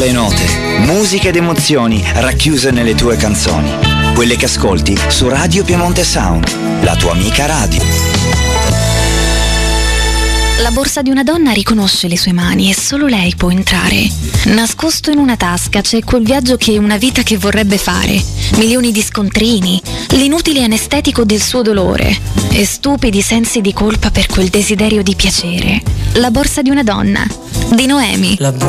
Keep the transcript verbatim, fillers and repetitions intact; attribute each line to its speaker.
Speaker 1: Parole e note, musica ed emozioni racchiuse nelle tue canzoni. Quelle che ascolti su Radio Piemonte Sound, la tua amica radio.
Speaker 2: La borsa di una donna riconosce le sue mani e solo lei può entrare. Nascosto in una tasca c'è quel viaggio che è una vita che vorrebbe fare. Milioni di scontrini, l'inutile anestetico del suo dolore e stupidi sensi di colpa per quel desiderio di piacere. La borsa di una donna, di Noemi.